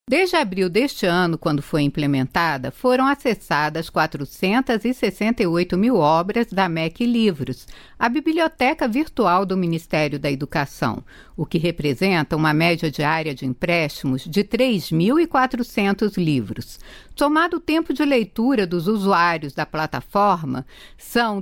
Desde abril deste ano, quando foi implementada, foram acessadas 468 mil obras da MEC Livros, a biblioteca virtual do Ministério da Educação, o que representa uma média diária de empréstimos de 3.400 livros. Somado o tempo de leitura dos usuários da plataforma, são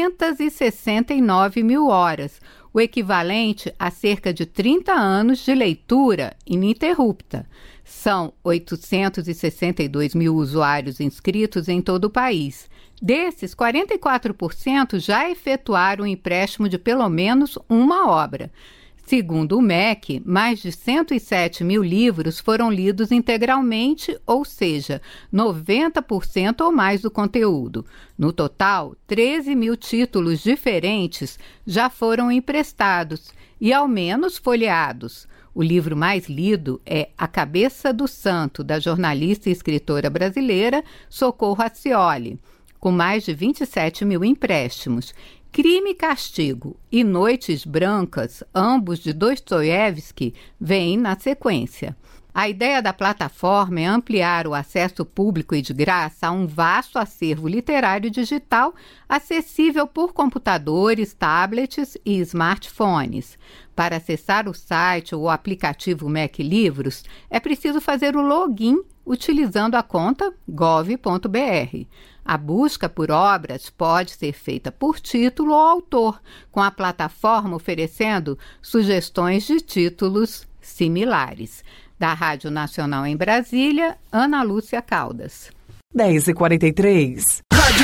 269 mil horas, o equivalente a cerca de 30 anos de leitura ininterrupta. São 862 mil usuários inscritos em todo o país. Desses, 44% já efetuaram o empréstimo de pelo menos uma obra. Segundo o MEC, mais de 107 mil livros foram lidos integralmente, ou seja, 90% ou mais do conteúdo. No total, 13 mil títulos diferentes já foram emprestados e ao menos folheados. O livro mais lido é A Cabeça do Santo, da jornalista e escritora brasileira Socorro Acioli, com mais de 27 mil empréstimos. Crime e Castigo e Noites Brancas, ambos de Dostoiévski, vêm na sequência. A ideia da plataforma é ampliar o acesso público e de graça a um vasto acervo literário digital acessível por computadores, tablets e smartphones. Para acessar o site ou o aplicativo MEC Livros, é preciso fazer o login utilizando a conta gov.br. A busca por obras pode ser feita por título ou autor, com a plataforma oferecendo sugestões de títulos similares. Da Rádio Nacional em Brasília, Ana Lúcia Caldas. 10h43.